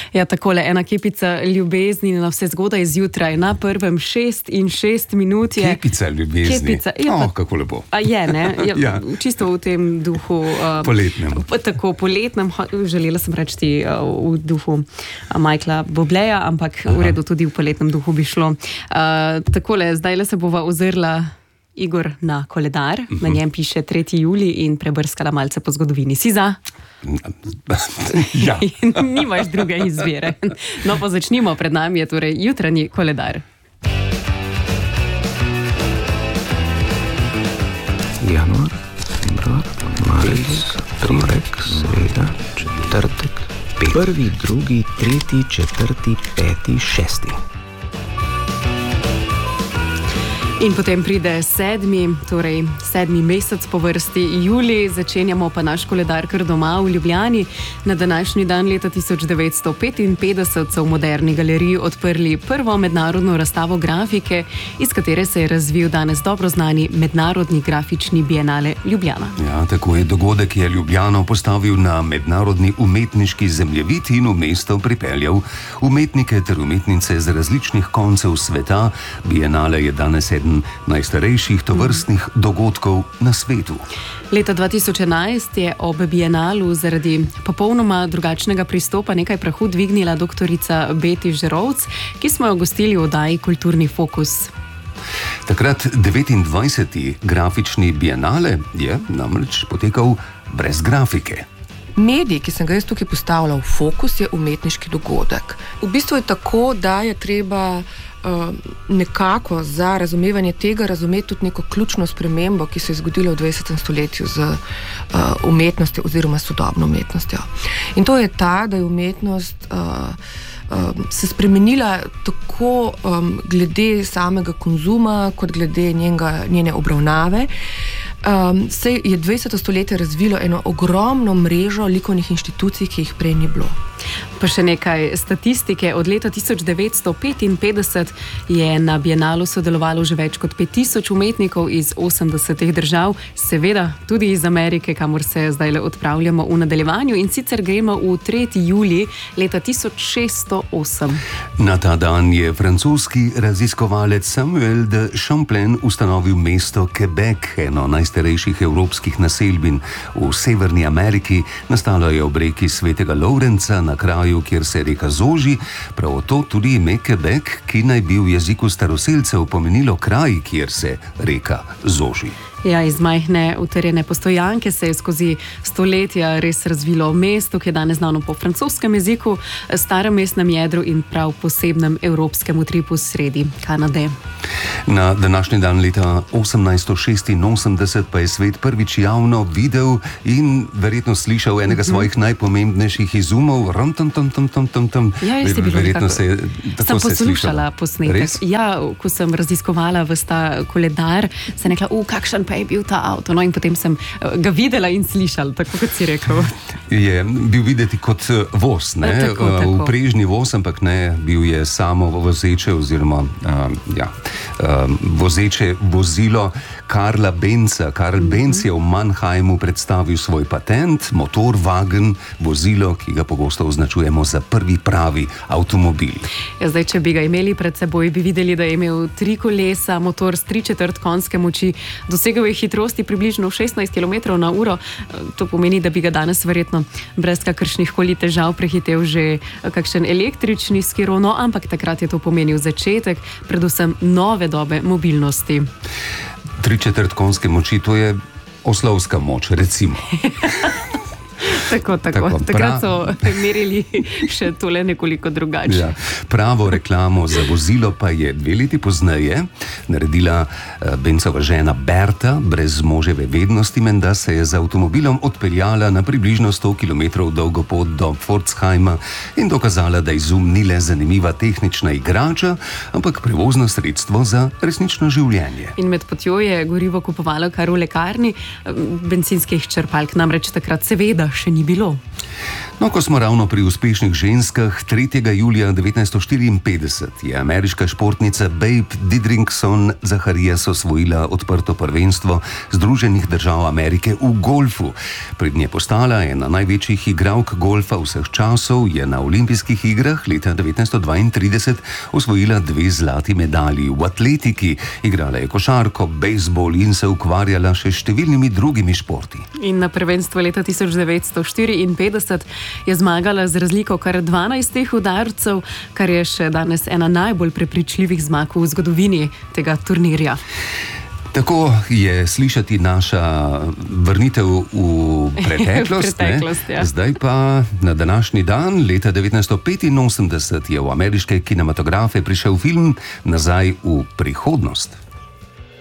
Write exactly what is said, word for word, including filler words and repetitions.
Ja, takole, ena kepica ljubezni na vse zgodaj zjutraj, na prvem šest in šest minut je... Kepica ljubezni? Kepica. Ja, oh, pa, kako lepo. A je, ne? Ja, ja. Čisto v tem duhu... Uh, poletnem. Tako, poletnem, želela sem reči uh, v duhu uh, Michaela Bubleja, ampak Aha. v redu tudi v poletnem duhu bi šlo. Uh, takole, zdaj se bova ozrla Igor na koledar, uh-huh. na njem piše tretji julij in prebrskala malce po zgodovini. Si za? Ja. Nimaš druge izbire. No, pa začnimo, pred nami je torej jutranji koledar. Januar, februar, marec, torek, sreda, četrtek, pet. Prvi, drugi, tretji, četrti, peti, šesti. In potem pride sedmi, torej sedmi mesec po vrsti julij, začenjamo pa naš koledar kar doma v Ljubljani. Na današnji dan leta tisoč devetsto petinpetdeset so v Moderni galeriji odprli prvo mednarodno razstavo grafike, iz katere se je razvil danes dobro znani Mednarodni grafični bienale Ljubljana. Ja, tako je dogodek je Ljubljano postavil na mednarodni umetniški zemljevid in v mesto pripeljal umetnike ter umetnice z različnih koncev sveta. Bienale je danes eden najstarejših tovrstnih dogodkov na svetu. Leta dva tisoč enajst je ob bienalu zaradi popolnoma drugačnega pristopa nekaj prahu dvignila doktorica Beti Žerovc, ki smo jo gostili v oddaji Kulturni fokus. Takrat devetindvajseti grafični bienale je namreč potekal brez grafike. Medij, ki sem ga jaz tukaj postavila v fokus, je umetniški dogodek. V bistvu je tako, da je treba uh, nekako za razumevanje tega razumeti tudi neko ključno spremembo, ki se je zgodila v dvajsetem stoletju z uh, umetnostjo oziroma sodobno umetnostjo. In to je ta, da je umetnost uh, um, se spremenila tako um, glede samega konzuma, kot glede njenega, njene obravnave. Um, se je dvajseto stoletje razvilo eno ogromno mrežo likovnih inštitucij, ki jih prej ni bilo. Pa še nekaj statistike. Od leta tisoč devetsto petinpetdeset je na bienalu sodelovalo že več kot pet tisoč umetnikov iz osemdesetih držav, seveda tudi iz Amerike, kamor se zdaj le odpravljamo v nadaljevanju, in sicer gremo v tretji julij leta tisoč šeststo osem. Na ta dan je francoski raziskovalec Samuel de Champlain ustanovil mesto Quebec, eno najstarejših evropskih naselbin v Severni Ameriki. Nastalo je ob reki Svetega Lovrenca, na kraju, kjer se reka zoži, prav to tudi ime Quebec, ki naj bi v jeziku staroselcev pomenilo kraj, kjer se reka zoži. Ja, iz majhne utrjene postojanke se je skozi stoletja res razvilo mesto, ki je danes znano po francoskem jeziku, starem mestnem jedru in prav posebnem evropskem utripu sredi Kanade. Na današnji dan leta osemnajststo šestinosemdeset pa je svet prvič javno videl in verjetno slišal enega svojih najpomembnejših izumov. Ram, tam, tam, tam, tam, tam, tam. Ja, jaz je bilo verjetno tako. Se, tako sem poslušala posnetek. Res? Ja, ko sem raziskovala v ta koledar, sem rekla, u, kakšen pa je bil ta avto. No, in potem sem ga videla in slišala, tako kot si rekel. Je bil videti kot voz, ne? Tako, tako. Vprežni voz, ampak ne, bil je samo vozeče oziroma uh, ja, uh, vozeče vozilo Karla Benza. Karl mm-hmm. Benz je v Mannheimu predstavil svoj patent, motorwagen, vozilo, ki ga pogosto označujemo za prvi pravi avtomobil. Ja, zdaj, če bi ga imeli pred seboj, bi videli, da je imel tri kolesa, motor s tri četrt konjske moči, dosegel je hitrosti približno šestnajst kilometrov na uro. To pomeni, da bi ga danes verjetno brez kakršnih koli težav prehitel že kakšen električni skiro, no, ampak takrat je to pomenil začetek predvsem nove dobe mobilnosti. Tri četrt konjske moči, to je oslovska moč, recimo. Tako, tako. Tako, Takrat so merili še tole nekoliko drugače. Ja, pravo reklamo za vozilo pa je dve leti pozneje naredila Benzova žena Berta. Brez moževe vednosti menda se je z avtomobilom odpeljala na približno sto kilometrov dolgo pot do Pforzheima in dokazala, da izum ni le zanimiva tehnična igrača, ampak prevozno sredstvo za resnično življenje. In med potjo je gorivo kupovala kar v lekarni, bencinskih črpalk namreč takrat seveda še ni bilo. No, ko smo ravno pri uspešnih ženskah, tretjega julija devetnajststo štiriinpetdeset je ameriška športnica Babe Didrikson Zacharias osvojila odprto prvenstvo Združenih držav Amerike v golfu. Pred nje postala ena največjih igralk golfa vseh časov, je na olimpijskih igrah leta devetnajststo dvaintrideset osvojila dve zlati medalji v atletiki, igrala je košarko, bejzbol in se ukvarjala še s številnimi drugimi športi. In na prvenstvu leta tisoč devetsto štiriinpetdeset je zmagala z razliko kar dvanajstih udarcev, kar je še danes ena najbolj prepričljivih zmag v zgodovini tega turnirja. Tako je slišati naša vrnitev v preteklost. preteklost ja. Zdaj pa na današnji dan, leta devetnajststo petinosemdeset, je v ameriške kinematografe prišel film Nazaj v prihodnost.